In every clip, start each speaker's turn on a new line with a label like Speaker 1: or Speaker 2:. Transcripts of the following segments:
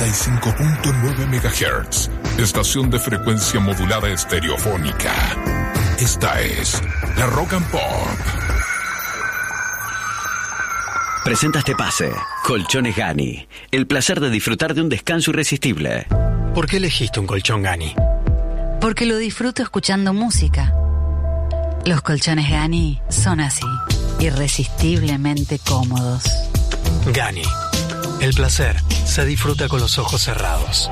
Speaker 1: 95.9 MHz, estación de frecuencia modulada estereofónica. Esta es la Rock and Pop.
Speaker 2: Presenta este pase. Colchones Gani. El placer de disfrutar de un descanso irresistible.
Speaker 3: ¿Por qué elegiste un colchón Gani?
Speaker 4: Porque lo disfruto escuchando música. Los colchones Gani son así, irresistiblemente cómodos.
Speaker 3: Gani. El placer se disfruta con los ojos cerrados.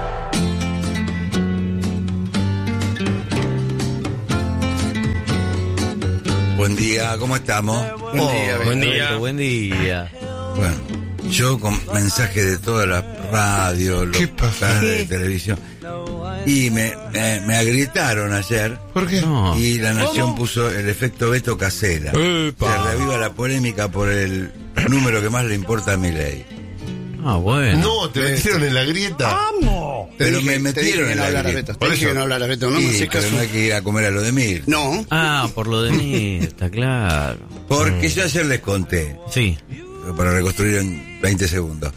Speaker 5: Buen día, ¿cómo estamos?
Speaker 3: Buen día.
Speaker 6: Buen día.
Speaker 5: Bueno, yo con mensajes de toda la radio, los canales de televisión, y me agrietaron ayer.
Speaker 6: ¿Por qué?
Speaker 5: Y La Nación puso el efecto Beto Casella. Se reaviva la polémica por el número que más le importa a Milei.
Speaker 6: Ah, bueno.
Speaker 7: No, te metieron en la grieta.
Speaker 8: ¡Vamos!
Speaker 5: Pero me metieron en la grieta.
Speaker 8: Te dije que no hablara Beto, no me haces
Speaker 5: pero
Speaker 8: caso.
Speaker 5: no hay que ir a comer a lo de Mir.
Speaker 8: No.
Speaker 6: Ah, por lo de mí, está claro.
Speaker 5: Porque yo ayer les conté,
Speaker 6: Sí.
Speaker 5: para reconstruir en 20 segundos.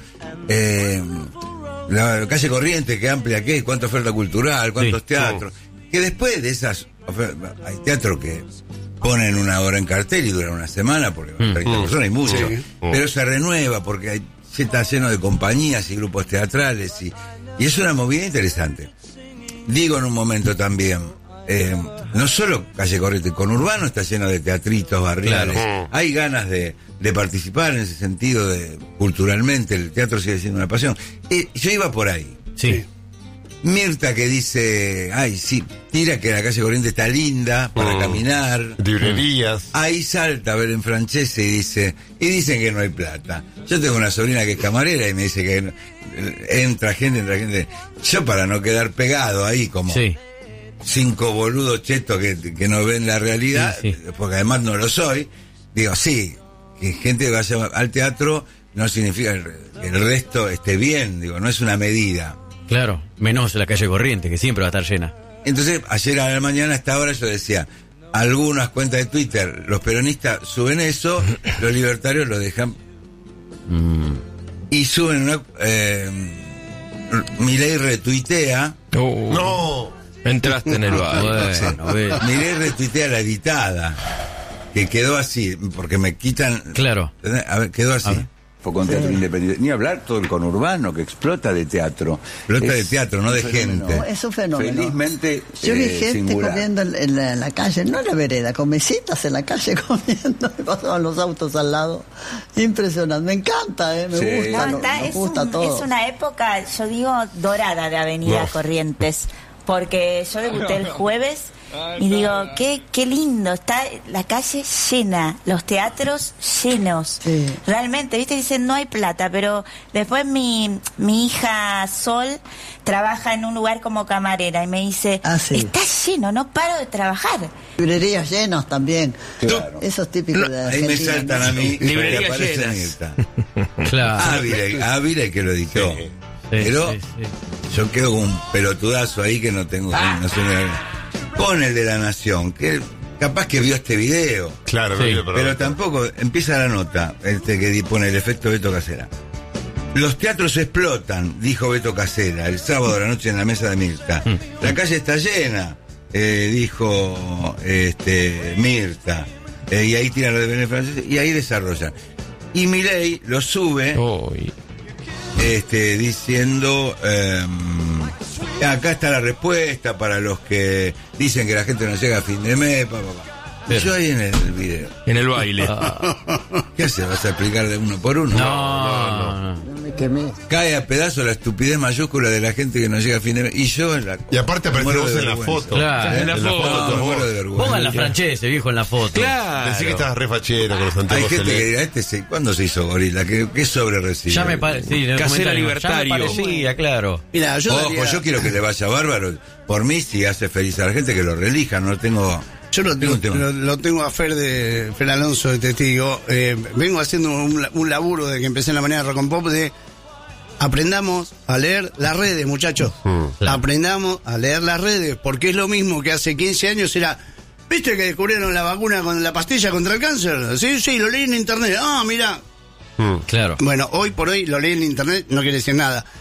Speaker 5: La calle Corrientes, que amplia, ¿qué? ¿Cuánta oferta cultural? ¿Cuántos teatros? Que después de esas ofertas, hay teatros que ponen una hora en cartel y duran una semana, porque 30 personas hay mucho.
Speaker 8: Sí.
Speaker 5: Pero se renueva porque se está lleno de compañías y grupos teatrales y es una movida interesante. Digo en un momento también, no solo calle Corrientes, con Urbano está lleno de teatritos barriales.
Speaker 7: Claro.
Speaker 5: Hay ganas de participar en ese sentido, culturalmente el teatro sigue siendo una pasión. Yo iba por ahí.
Speaker 6: Sí.
Speaker 5: Mirta que dice, ay, sí, tira que la calle Corrientes está linda para caminar.
Speaker 7: Librerías.
Speaker 5: Ahí salta a ver en Francese y dicen que no hay plata. Yo tengo una sobrina que es camarera y me dice que entra gente. Yo, para no quedar pegado ahí como 5 boludos chetos que no ven la realidad, porque además no lo soy, digo, sí, que gente vaya al teatro no significa que el resto esté bien, digo, no es una medida.
Speaker 6: Claro, menos la calle Corriente, que siempre va a estar llena.
Speaker 5: Entonces, ayer a la mañana, hasta ahora, yo decía, algunas cuentas de Twitter, los peronistas suben eso, los libertarios lo dejan y suben una... Milei retuitea.
Speaker 7: No.
Speaker 6: Entraste en el baile. Bueno,
Speaker 5: Milei retuitea la editada, que quedó así, porque me quitan...
Speaker 6: Claro.
Speaker 5: A ver, quedó así.
Speaker 9: Con teatro independiente. Ni hablar todo el conurbano que explota de teatro.
Speaker 5: Explota de teatro, no de gente.
Speaker 9: No,
Speaker 10: es un fenómeno.
Speaker 9: Felizmente
Speaker 10: yo vi gente
Speaker 9: singular.
Speaker 10: comiendo en la calle, no en la vereda, con mesitas en la calle comiendo y pasaban los autos al lado. Impresionante, me encanta, me gusta todo.
Speaker 11: Es una época, yo digo, dorada de Avenida Corrientes, porque yo debuté el jueves y digo, qué lindo, está la calle llena, los teatros llenos.
Speaker 10: Sí.
Speaker 11: Realmente, viste, dicen no hay plata, pero después mi hija Sol trabaja en un lugar como camarera y me dice, está lleno, no paro de trabajar.
Speaker 10: Librerías llenas también.
Speaker 9: Claro.
Speaker 10: Eso es típico de
Speaker 5: Ahí me
Speaker 10: Argentina,
Speaker 5: saltan a mí,
Speaker 6: Librerías
Speaker 5: aparece
Speaker 6: llenas.
Speaker 5: Mirta.
Speaker 6: claro.
Speaker 5: Ávila y que lo editó.
Speaker 6: Sí,
Speaker 5: Pero
Speaker 6: sí.
Speaker 5: yo quedo con un pelotudazo ahí que no tengo... no sé, con el de La Nación, que capaz que vio este video.
Speaker 7: Claro,
Speaker 6: Sí.
Speaker 5: Pero tampoco, empieza la nota, que pone el efecto Beto Casella. Los teatros explotan, dijo Beto Casella, el sábado de la noche en la mesa de Mirta. La calle está llena, dijo Mirta. Y ahí tiran lo de Bené Francés y ahí desarrollan. Y Milei lo sube diciendo... acá está la respuesta para los que dicen que la gente no llega a fin de mes. Yo ahí en el video.
Speaker 6: En el baile.
Speaker 5: ¿Qué haces? ¿Vas a explicar de uno por uno?
Speaker 6: No.
Speaker 10: No me quemé.
Speaker 5: Cae a pedazos la estupidez mayúscula de la gente que no llega a fin de mes. Y yo en la...
Speaker 7: Y aparte aparece
Speaker 5: muero
Speaker 7: vos
Speaker 5: de
Speaker 7: en la
Speaker 5: vergüenza.
Speaker 7: foto.
Speaker 6: Claro, en la foto.
Speaker 5: Me muero de vergüenza.
Speaker 6: Pongan la Francese, viejo, en la foto.
Speaker 7: Claro. Decí que estabas re fachero con los
Speaker 5: Hay
Speaker 7: anteojos
Speaker 5: gente que
Speaker 7: celestes.
Speaker 5: dirá, ¿cuándo se hizo gorila? ¿Qué sobre recibe?
Speaker 6: Ya me parece. Sí,
Speaker 8: Casera libertario.
Speaker 6: Ya me parecía, claro.
Speaker 8: Mira,
Speaker 5: Ojo, yo quiero que le vaya bárbaro. Por mí, si hace feliz a la gente, que lo relija. No tengo...
Speaker 8: Yo lo tengo a Fer Alonso de testigo. Vengo haciendo un laburo de que empecé en la mañana de Rock and Pop de aprendamos a leer las redes, muchachos.
Speaker 6: Claro.
Speaker 8: Aprendamos a leer las redes, porque es lo mismo que hace 15 años era... ¿Viste que descubrieron la vacuna con la pastilla contra el cáncer? Sí, lo leí en internet. Ah, mira.
Speaker 6: Claro.
Speaker 8: Bueno, hoy por hoy lo leí en internet, no quiere decir nada.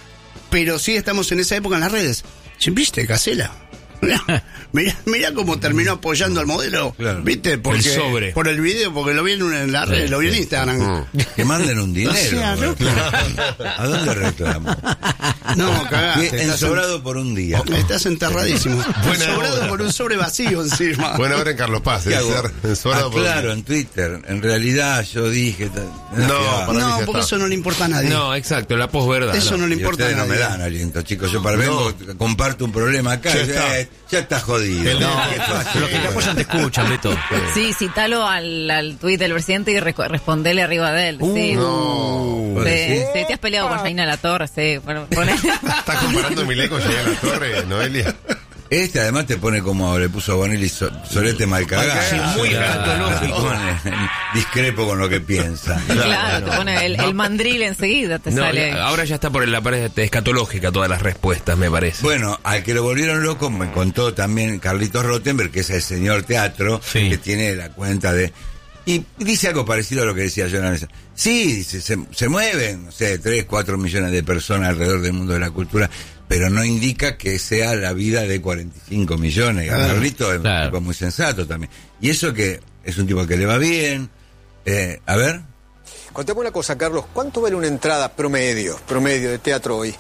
Speaker 8: pero sí estamos en esa época en las redes. ¿Viste, Casella? Mirá cómo terminó apoyando al modelo.
Speaker 5: Claro.
Speaker 8: ¿Viste? Porque,
Speaker 6: el sobre.
Speaker 8: por el video, porque lo vi en la red, lo vi en Instagram.
Speaker 5: Que manden un dinero.
Speaker 8: O sea, no,
Speaker 5: ¿A dónde reclamo?
Speaker 8: No, cagaste.
Speaker 5: Ensobrado por un día.
Speaker 8: Estás enterradísimo.
Speaker 7: Buena
Speaker 8: Ensobrado
Speaker 7: hora.
Speaker 8: por un sobre vacío encima.
Speaker 7: Buena hora en Carlos Paz.
Speaker 5: ¿Qué hago?
Speaker 7: Claro,
Speaker 5: en Twitter. En realidad yo dije...
Speaker 8: No, porque eso no le importa a nadie.
Speaker 6: No, exacto, la posverdad.
Speaker 8: Eso no le
Speaker 5: Y
Speaker 8: importa a
Speaker 5: ustedes no
Speaker 8: nadie.
Speaker 5: me dan aliento, chicos. Yo vengo, comparto un problema acá. Ya está jodido.
Speaker 6: Los que te apoyan te escuchan, Beto.
Speaker 12: Sí, citalo al tuit del presidente y respondele arriba de él. Sí.
Speaker 7: No.
Speaker 12: Sí, te has peleado con Jaina Latorre, sí.
Speaker 7: ¿Estás comparando Milei con Jaina Latorre, Noelia?
Speaker 5: Este además te pone como le puso a Bonelli Solete mal cagado.
Speaker 6: Sí, muy escatológico.
Speaker 5: Discrepo con lo que piensa.
Speaker 12: Claro, te pone el mandril enseguida, te sale.
Speaker 6: Ahora ya está por la pared escatológica todas las respuestas, me parece.
Speaker 5: Bueno, al que lo volvieron loco me contó también Carlitos Rottenberg, que es el señor teatro, que tiene la cuenta de... Y dice algo parecido a lo que decía yo en la mesa. Sí, dice, se mueven, no sé, 3, 4 millones de personas alrededor del mundo de la cultura, pero no indica que sea la vida de 45 millones. Y Carlitos es un tipo muy sensato también. Y eso que es un tipo que le va bien. A ver.
Speaker 13: Contame una cosa, Carlos. ¿Cuánto vale una entrada promedio de teatro hoy?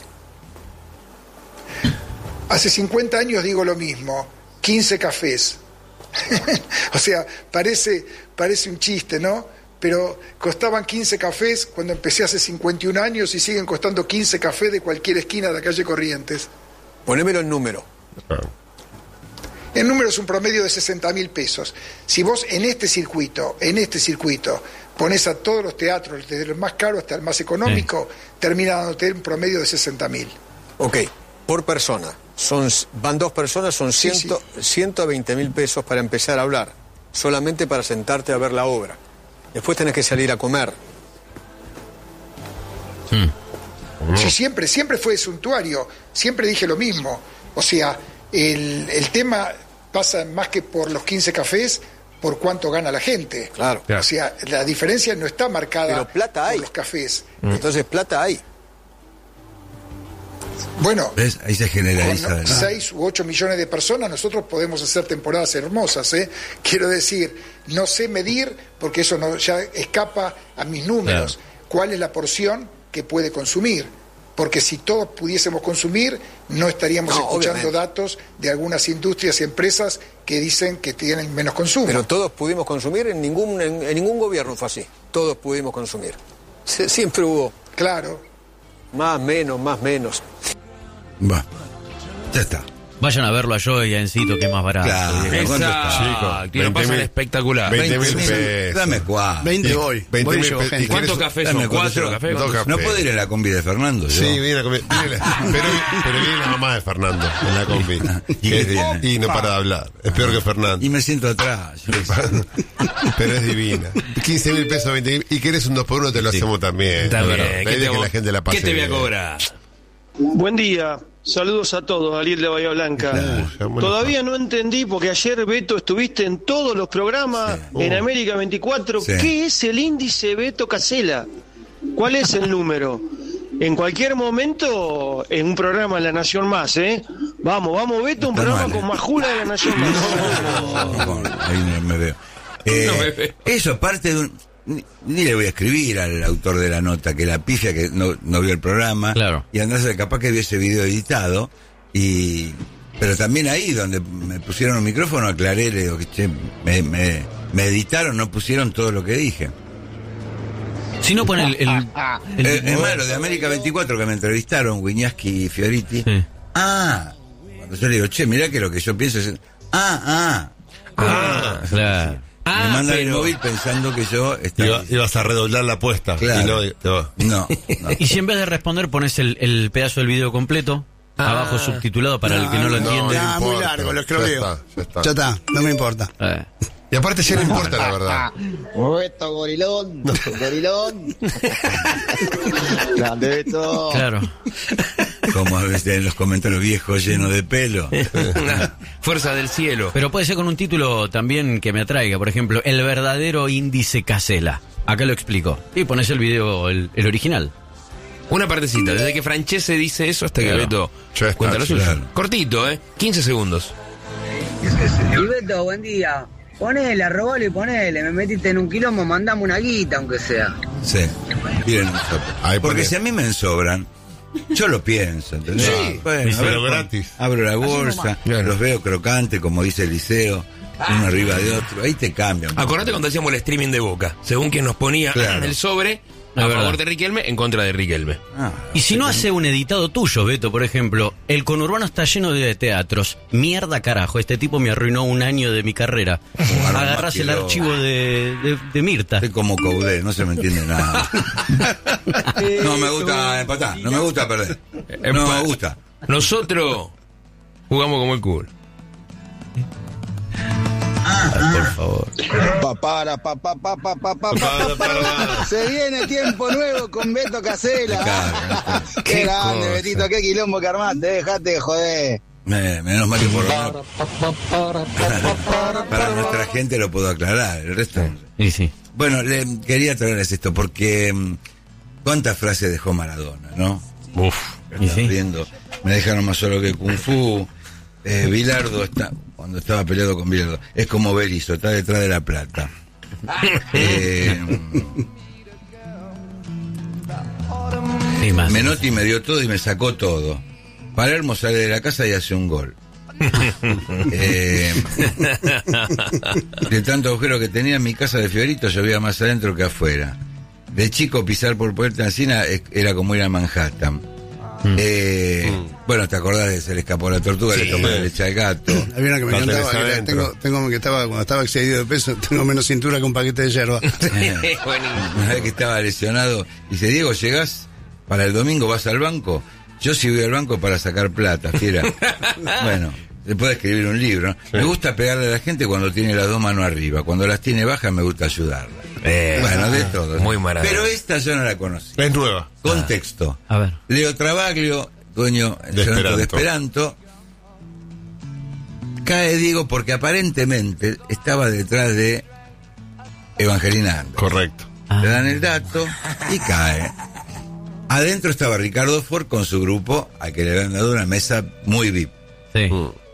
Speaker 14: Hace 50 años digo lo mismo. 15 cafés. O sea, parece un chiste, ¿no? Pero costaban 15 cafés cuando empecé hace 51 años y siguen costando 15 cafés de cualquier esquina de la calle Corrientes.
Speaker 13: Ponémelo en número.
Speaker 14: El número es un promedio de 60.000 pesos. Si vos en este circuito pones a todos los teatros, desde el más caro hasta el más económico, termina dándote un promedio de 60.000.
Speaker 13: Ok, por persona. Van 2 personas, son 120.000 pesos para empezar a hablar, solamente para sentarte a ver la obra. Después tenés que salir a comer.
Speaker 14: Sí, siempre fue suntuario, siempre dije lo mismo. O sea, el tema pasa más que por los 15 cafés, por cuánto gana la gente.
Speaker 13: Claro.
Speaker 14: O sea, la diferencia no está marcada.
Speaker 13: Pero plata hay.
Speaker 14: Por los cafés.
Speaker 13: Entonces plata hay.
Speaker 14: Bueno,
Speaker 5: ¿ves? Ahí se generaliza.
Speaker 14: con 6 u 8 millones de personas nosotros podemos hacer temporadas hermosas, ¿eh? Quiero decir, no sé medir, porque eso ya escapa a mis números, cuál es la porción que puede consumir. Porque si todos pudiésemos consumir, no estaríamos escuchando datos de algunas industrias y empresas que dicen que tienen menos consumo.
Speaker 13: Pero todos pudimos consumir, en ningún gobierno fue así. Todos pudimos consumir. Siempre hubo.
Speaker 14: Claro.
Speaker 13: Más, menos.
Speaker 5: Va, ya está.
Speaker 6: Vayan a verlo a Joey y a Encito, que es más barato.
Speaker 5: Claro,
Speaker 6: Exacto. Y lo pasan espectacular.
Speaker 7: 20.000 pesos.
Speaker 5: Dame 4.
Speaker 8: 20 voy.
Speaker 7: 20.000 pesos.
Speaker 6: ¿Cuántos cafés son? 4 cafés.
Speaker 5: No puedo ir en la combi de Fernando.
Speaker 7: Sí, viene la combi. Pero viene la mamá de Fernando en la combi. Y no para de hablar. Es peor que Fernando.
Speaker 5: Y me siento atrás.
Speaker 7: Pero es divina. 15.000 pesos, 20.000. Y querés un 2x1, te lo hacemos también.
Speaker 6: Está bien.
Speaker 7: La idea es que la gente la pase.
Speaker 6: ¿Qué te voy a
Speaker 7: bien.
Speaker 6: cobrar?
Speaker 15: Buen día, saludos a todos, Ariel de Bahía Blanca. Todavía no entendí, porque ayer, Beto, estuviste en todos los programas en América 24.
Speaker 5: Sí.
Speaker 15: ¿Qué es el índice Beto Casella? ¿Cuál es el número? En cualquier momento, en un programa de La Nación Más, ¿eh? Vamos, Beto, un programa con más jura de La Nación Más.
Speaker 5: Ahí no me veo. Eso parte de un... Ni le voy a escribir al autor de la nota que la pifia que no vio el programa.
Speaker 6: Claro.
Speaker 5: Y andás capaz que vio ese video editado. Pero también ahí donde me pusieron un micrófono aclaré, le digo que che, me editaron, no pusieron todo lo que dije.
Speaker 6: Si no pone
Speaker 5: Es malo, de América 24 que me entrevistaron, Wiñaski y Fioriti.
Speaker 6: Sí.
Speaker 5: Cuando yo le digo, che, mirá que lo que yo pienso es...
Speaker 6: Claro.
Speaker 5: Me mandan el móvil pensando que yo estaba...
Speaker 7: Ibas a redoblar la apuesta.
Speaker 5: Claro. No.
Speaker 6: Y si en vez de responder pones el pedazo del video completo, abajo subtitulado para el que no lo entiende.
Speaker 8: Muy largo, lo escribo. Ya está, no me importa.
Speaker 7: Y aparte ya no importa la verdad.
Speaker 16: Beto, gorilón. Grande Beto.
Speaker 6: Claro.
Speaker 5: Como a veces en los comentarios viejos llenos de pelo.
Speaker 6: Fuerza del cielo. Pero puede ser con un título también que me atraiga. Por ejemplo, El verdadero índice Casella. Acá lo explico. Y pones el video, el original.
Speaker 17: Una partecita, desde que Francese dice eso hasta que Beto cuenta lo suyo. Cortito, 15 segundos.
Speaker 18: Y Beto, buen día. Ponele, robale y ponele. Me metiste en un quilombo, mandame una guita, aunque sea.
Speaker 5: Sí, miren, porque si a mí me sobran, yo lo pienso, ¿entendés?
Speaker 7: Sí,
Speaker 5: bueno,
Speaker 7: pero gratis.
Speaker 5: Abro la bolsa, los veo crocantes, como dice Eliseo, uno arriba de otro, ahí te cambian.
Speaker 17: Acordate cuando hacíamos el streaming de Boca, según quien nos ponía el sobre, a favor de Riquelme, en contra de Riquelme.
Speaker 6: Y si no hace un editado tuyo, Beto, por ejemplo, el conurbano está lleno de teatros. Mierda, carajo, este tipo me arruinó un año de mi carrera. Agarrás el archivo de Mirta.
Speaker 5: Estoy como Coudet, no se me entiende nada. No me gusta empatar, no me gusta perder. No me gusta.
Speaker 17: Nosotros jugamos como el culo.
Speaker 6: Por favor.
Speaker 18: Se viene tiempo nuevo con Beto Casella. Qué grande, Betito, qué quilombo que armaste, dejate de joder.
Speaker 5: Menos mal que por lo menos para nuestra gente lo puedo aclarar, el resto.
Speaker 6: Sí.
Speaker 5: Bueno, quería traerles esto porque cuántas frases dejó Maradona, ¿no? Viendo, me dejaron más solo que Kung Fu. Bilardo cuando estaba peleado con Bilardo, es como Berizzo, está detrás de la plata. Menotti me dio todo y me sacó todo. Palermo sale de la casa y hace un gol. De tanto agujero que tenía en mi casa de Fiorito, llovía más adentro que afuera. De chico pisar por Puerta Encina era como ir a Manhattan. Bueno, ¿te acordás de Se le escapó la tortuga? Le tomé la leche al gato.
Speaker 8: Había una que me encantaba, cuando estaba excedido de peso, tengo menos cintura que un paquete de yerba.
Speaker 5: Una vez que estaba lesionado, dice, Diego, ¿llegás para el domingo? ¿Vas al banco? Yo sí voy al banco para sacar plata, fiera. Bueno, se puede escribir un libro, ¿no? Me gusta pegarle a la gente cuando tiene las dos manos arriba. Cuando las tiene bajas me gusta ayudarla. Bueno, de todo.
Speaker 17: Muy maravilloso.
Speaker 5: Pero esta yo no la conocí.
Speaker 7: Es nueva.
Speaker 5: Contexto.
Speaker 6: A ver.
Speaker 5: Leo Travaglio, dueño de Esperanto, cae Diego porque aparentemente estaba detrás de Evangelina Anderson.
Speaker 7: Correcto.
Speaker 5: Le dan el dato y cae. Adentro estaba Ricardo Ford con su grupo, a que le habían dado una mesa muy VIP.
Speaker 6: Sí.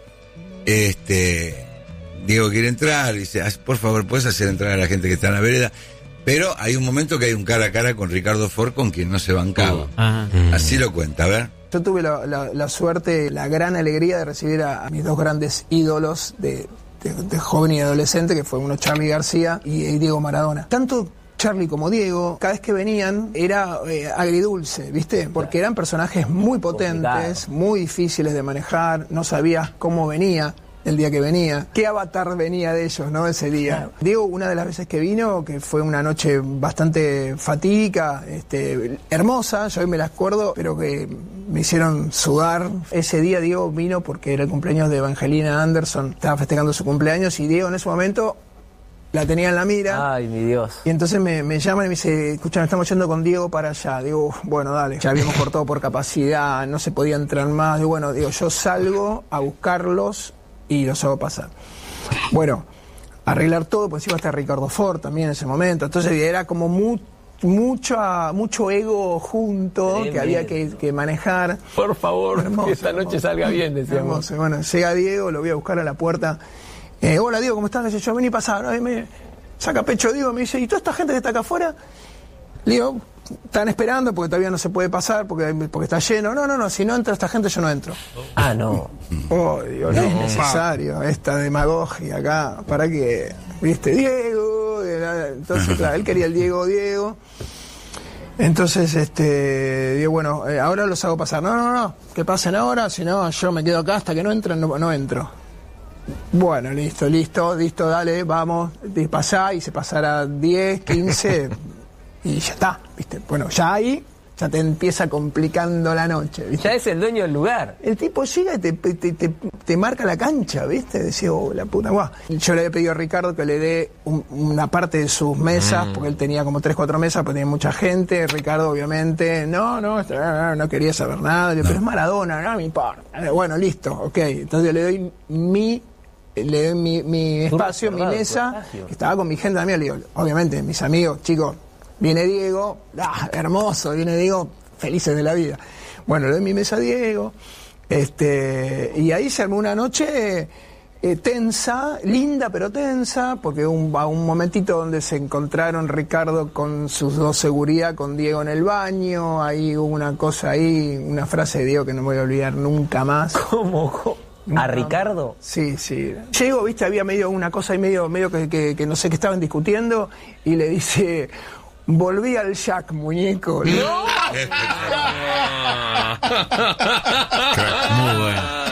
Speaker 5: Diego quiere entrar, dice, por favor, ¿puedes hacer entrar a la gente que está en la vereda? Pero hay un momento que hay un cara a cara con Ricardo Ford con quien no se bancaba. Así lo cuenta, a ver.
Speaker 19: Yo tuve la suerte, la gran alegría de recibir a mis dos grandes ídolos de joven y adolescente, que fue uno Charly García y Diego Maradona. Tanto Charly como Diego, cada vez que venían era agridulce, ¿viste? Porque eran personajes muy potentes, muy difíciles de manejar, no sabías cómo venía el día que venía, qué avatar venía de ellos, ¿no? Ese día. Claro. Diego, una de las veces que vino, que fue una noche bastante fatídica, hermosa, yo hoy me la acuerdo, pero que me hicieron sudar. Ese día Diego vino porque era el cumpleaños de Evangelina Anderson, estaba festejando su cumpleaños y Diego en ese momento la tenía en la mira.
Speaker 20: Ay, mi Dios.
Speaker 19: Y entonces me llaman y me dice, escucha, estamos yendo con Diego para allá. Digo, bueno, dale. Ya habíamos cortado por capacidad, no se podía entrar más. Digo, bueno, yo salgo a buscarlos y los hago pasar. Bueno, arreglar todo, pues iba a estar Ricardo Ford también en ese momento. Entonces era como mucho ego junto. Tremendo. Que había que manejar.
Speaker 20: Por favor, hermoso, que esta noche salga bien, decíamos.
Speaker 19: Hermoso. Bueno, llega Diego, lo voy a buscar a la puerta. Hola Diego, ¿cómo estás? Yo vení pasar, ¿no? Me saca pecho Diego, me dice, ¿y toda esta gente que está acá afuera? Le digo, están esperando porque todavía no se puede pasar porque está lleno. No, si no entra esta gente yo no entro.
Speaker 20: Ah, no.
Speaker 19: Oh, Dios, no es necesario esta demagogia acá, para que, viste, Diego, entonces claro, él quería el Diego. Entonces, digo, bueno, ahora los hago pasar. No, que pasen ahora, si no, yo me quedo acá hasta que no entren, no entro. Bueno, listo, dale, vamos, pasá, y se pasará 10, 15 y ya está, ¿viste? Bueno, ya ahí ya te empieza complicando la noche, ¿viste?
Speaker 20: Ya es el dueño del lugar.
Speaker 19: El tipo llega y te marca la cancha, ¿viste? Decía, oh, la puta guau. Yo le había pedido a Ricardo que le dé una parte de sus mesas, porque él tenía como 3, 4 mesas, pues tenía mucha gente. Ricardo, obviamente, no quería saber nada. Pero es Maradona, no me importa. Bueno, listo, ok. Entonces yo le doy mi espacio, mi mesa, que estaba con mi gente también. Le digo, obviamente, mis amigos, chicos, viene Diego, hermoso, viene Diego, felices de la vida. Bueno, le doy mi mesa a Diego, y ahí se armó una noche tensa, linda pero tensa, porque a un momentito donde se encontraron Ricardo con sus dos seguridad, con Diego en el baño, ahí hubo una cosa ahí, una frase de Diego que no me voy a olvidar nunca más.
Speaker 20: ¿Cómo? ¿A Ricardo?
Speaker 19: Sí. Llego, viste, había medio una cosa ahí medio que no sé qué estaban discutiendo, y le dice: volví al Jack, muñeco. ¡No!
Speaker 6: Muy bueno.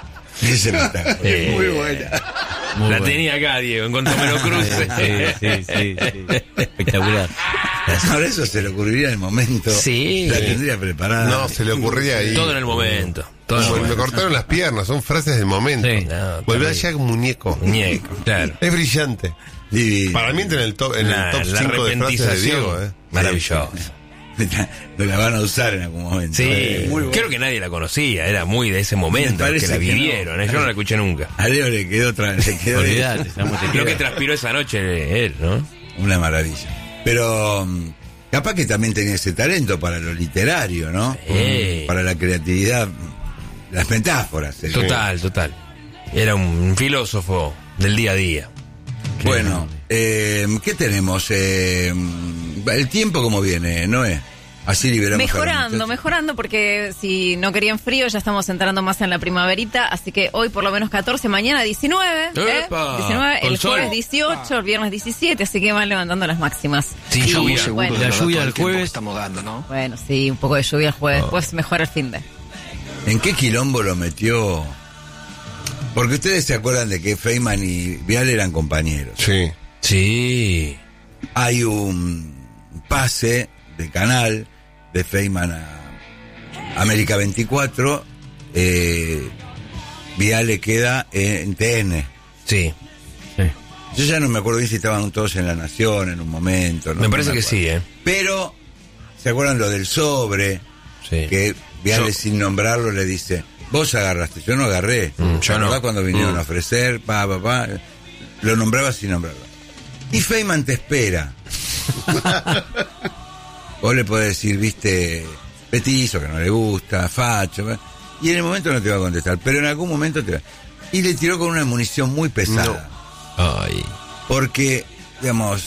Speaker 19: Muy buena.
Speaker 17: La tenía acá, Diego, en cuanto me lo cruce.
Speaker 6: Sí. Espectacular.
Speaker 5: Ahora eso se le ocurriría en el momento.
Speaker 17: Sí.
Speaker 5: La tendría preparada.
Speaker 7: No, se le ocurría ahí.
Speaker 17: Todo en el momento.
Speaker 7: Me cortaron las piernas, son frases del momento.
Speaker 6: Sí.
Speaker 7: Volví a Jack, muñeco.
Speaker 17: Muñeco, claro.
Speaker 7: Es brillante. Para mí entra en el top 5 de frases de Diego.
Speaker 17: Maravilloso.
Speaker 5: La van a usar en algún momento.
Speaker 17: Sí,
Speaker 5: muy bueno.
Speaker 17: Creo que nadie la conocía, era muy de ese momento que la vivieron. Yo no la escuché nunca.
Speaker 5: A Leo le quedó
Speaker 6: Olvidate,
Speaker 17: creo que transpiró esa noche él, ¿no?
Speaker 5: Una maravilla. Pero capaz que también tenía ese talento para lo literario, ¿no? Para la creatividad, las metáforas.
Speaker 17: Total. Era un filósofo del día a día.
Speaker 5: Bueno, ¿qué tenemos? El tiempo, ¿cómo viene, Noé? Así liberamos.
Speaker 12: Mejorando, porque si no querían frío, ya estamos entrando más en la primaverita, así que hoy por lo menos 14, mañana 19, 19, el jueves 18, el viernes 17, así que van levantando las máximas.
Speaker 17: Sin lluvia.
Speaker 12: Bueno,
Speaker 6: la lluvia del jueves
Speaker 20: estamos dando, ¿no?
Speaker 12: Bueno, sí, un poco de lluvia el jueves, después mejora el fin de.
Speaker 5: ¿En qué quilombo lo metió? Porque ustedes se acuerdan de que Feynman y Viale eran compañeros.
Speaker 17: Sí.
Speaker 5: Hay un pase de canal de Feynman a América 24, Viale queda en TN.
Speaker 17: Sí.
Speaker 5: Yo ya no me acuerdo bien si estaban todos en La Nación en un momento.
Speaker 17: Me parece que sí,
Speaker 5: Pero, ¿se acuerdan lo del sobre?
Speaker 17: Sí.
Speaker 5: Que Viale sin nombrarlo le dice: vos agarraste, yo no agarré.
Speaker 17: Yo no.
Speaker 5: Cuando vinieron a ofrecer, lo nombraba sin nombrarlo. Y Feynman te espera. Vos le podés decir, viste, petizo, que no le gusta, facho, y en el momento no te va a contestar, pero en algún momento te va. Y le tiró con una munición muy pesada.
Speaker 17: Ay.
Speaker 5: Porque, digamos,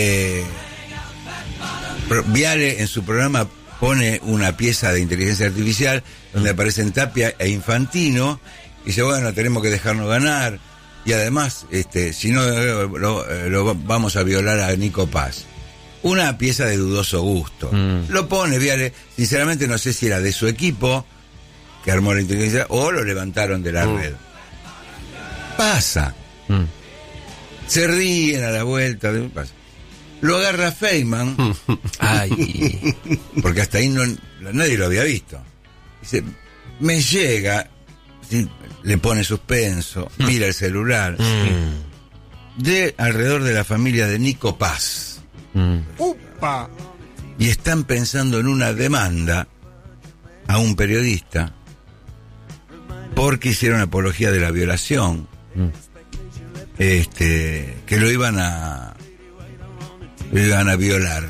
Speaker 5: Viale en su programa pone una pieza de inteligencia artificial donde aparecen Tapia e Infantino, y dice: bueno, tenemos que dejarnos ganar, y además, si no, lo vamos a violar a Nico Paz. Una pieza de dudoso gusto. Lo pone Viale, sinceramente no sé si era de su equipo que armó la inteligencia o lo levantaron de la red. Pasa. Se ríen a la vuelta, pasa. Lo agarra Feynman.
Speaker 17: Ay.
Speaker 5: Porque hasta ahí nadie lo había visto. Dice: me llega, le pone suspenso, mira el celular, de alrededor de la familia de Nico Paz.
Speaker 14: ¡Upa!
Speaker 5: Y están pensando en una demanda a un periodista porque hicieron apología de la violación, que lo iban a violar,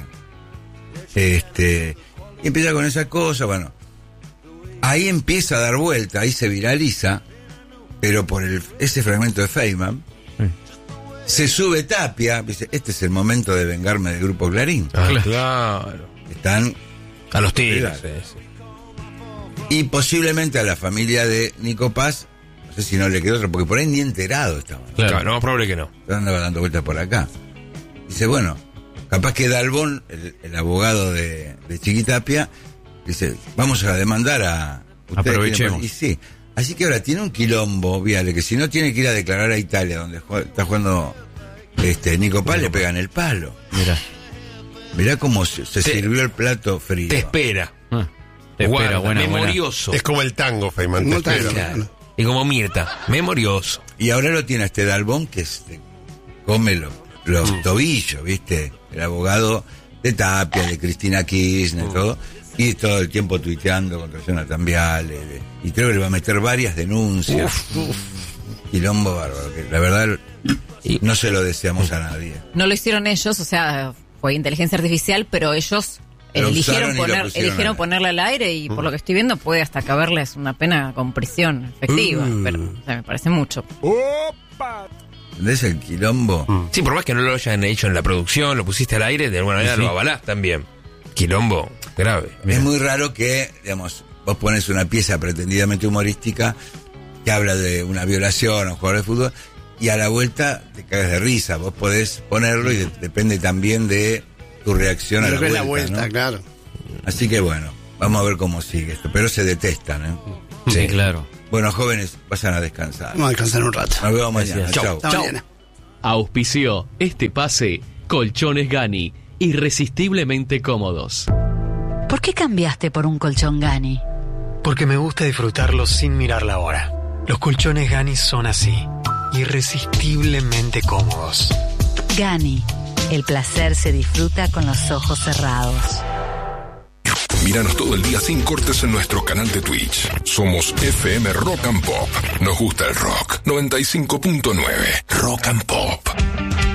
Speaker 5: y empieza con esa cosa. Bueno, ahí empieza a dar vuelta, ahí se viraliza, pero por ese fragmento de Feynman se sube Tapia, dice: este es el momento de vengarme del Grupo Clarín.
Speaker 17: Claro.
Speaker 5: Están
Speaker 17: a los tiros.
Speaker 5: Y posiblemente a la familia de Nico Paz, no sé si no le quedó otro, porque por ahí ni enterado estaban.
Speaker 17: Claro, no, probable que no.
Speaker 5: Andaba dando vueltas por acá. Dice: bueno, capaz que Dalbón, el abogado de Chiquitapia, dice: vamos a demandar a ustedes.
Speaker 6: Aprovechemos.
Speaker 5: Y sí. Así que ahora tiene un quilombo, Viale, que si no tiene que ir a declarar a Italia, donde está jugando Nico Paz, le pegan el palo. Mirá cómo se sirvió el plato frío.
Speaker 17: Te espera.
Speaker 6: Guarda,
Speaker 17: memorioso.
Speaker 7: Es como el tango, Feynman. Te espera.
Speaker 17: Claro. Y como Mirta, memorioso.
Speaker 5: Y ahora lo tiene Dalbón, que come los tobillos, ¿viste? El abogado de Tapia, de Cristina Kirchner, todo. Y todo el tiempo tuiteando contra Jonathan Viale. Y creo que le va a meter varias denuncias. Quilombo bárbaro, que la verdad no se lo deseamos a nadie.
Speaker 12: No lo hicieron ellos, o sea, fue inteligencia artificial, pero ellos eligieron ponerla al aire y por lo que estoy viendo puede hasta caberles una pena con prisión efectiva, pero me parece mucho.
Speaker 5: ¿Entendés el quilombo?
Speaker 17: Sí, por más que no lo hayan hecho en la producción, lo pusiste al aire, de alguna manera lo avalás también. Quilombo grave.
Speaker 5: Es muy raro que, digamos, vos pones una pieza pretendidamente humorística que habla de una violación a un jugador de fútbol y a la vuelta te cagas de risa. Vos podés ponerlo y depende también de tu reacción a la vuelta, ¿no?
Speaker 8: Claro.
Speaker 5: Así que bueno, vamos a ver cómo sigue esto. Pero se detestan, ¿eh?
Speaker 6: Sí, claro.
Speaker 5: Bueno, jóvenes, vayan a descansar.
Speaker 8: Vamos a descansar un rato.
Speaker 5: Nos vemos mañana. Chau.
Speaker 21: Auspició este pase Colchones Gani, irresistiblemente cómodos.
Speaker 4: ¿Por qué cambiaste por un colchón Gani?
Speaker 3: Porque me gusta disfrutarlo sin mirar la hora. Los colchones Gani son así, irresistiblemente cómodos.
Speaker 4: Gani, el placer se disfruta con los ojos cerrados.
Speaker 1: Míranos todo el día sin cortes en nuestro canal de Twitch. Somos FM Rock and Pop. Nos gusta el rock. 95.9 Rock and Pop.